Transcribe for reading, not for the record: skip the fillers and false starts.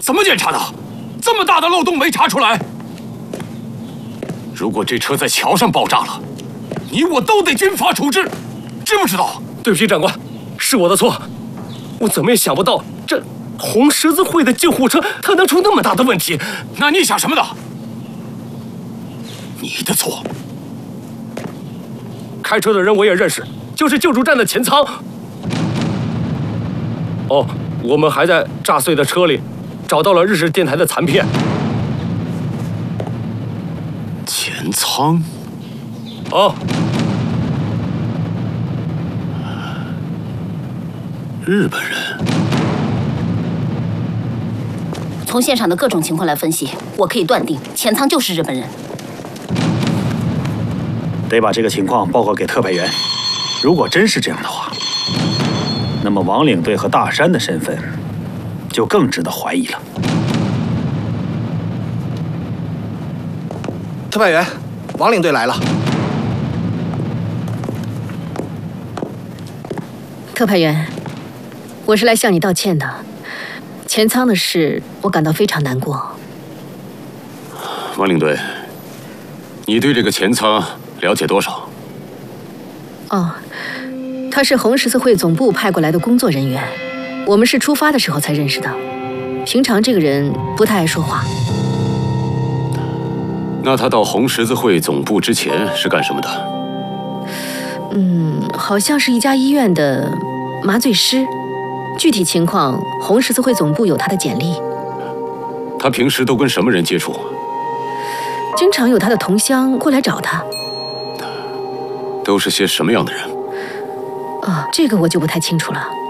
怎么检查的？这么大的漏洞没查出来？如果这车在桥上爆炸了，你我都得军法处置，知不知道？ 对不起，长官，是我的错。我怎么也想不到，这红十字会的救护车它能出那么大的问题。 那你想什么呢？你的错。 开车的人我也认识，就是救助站的前舱。哦，我们还在炸碎的车里找到了日式电台的残片。 前舱？ 哦， 日本人。 从现场的各种情况来分析，我可以断定前舱就是日本人。 得把这个情况报告给特派员。如果真是这样的话，那么王领队和大山的身份就更值得怀疑了。 特派员，王领队来了。 特派员，我是来向你道歉的。前舱的事，我感到非常难过。 王领队，你对这个前舱了解多少？ 哦，他是红十字会总部派过来的工作人员，我们是出发的时候才认识的。平常这个人不太爱说话。 那他到红十字会总部之前是干什么的？ 好像是一家医院的麻醉师。具体情况，红十字会总部有他的简历。 他平时都跟什么人接触？ 经常有他的同乡过来找他。 都是些什么样的人？ 这个我就不太清楚了。